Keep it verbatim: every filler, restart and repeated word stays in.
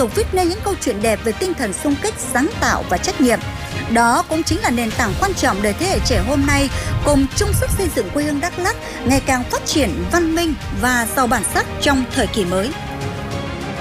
tục viết nên những câu chuyện đẹp về tinh thần xung kích, sáng tạo và trách nhiệm. Đó cũng chính là nền tảng quan trọng để thế hệ trẻ hôm nay cùng chung sức xây dựng quê hương Đắk Lắk ngày càng phát triển văn minh và giàu bản sắc trong thời kỳ mới.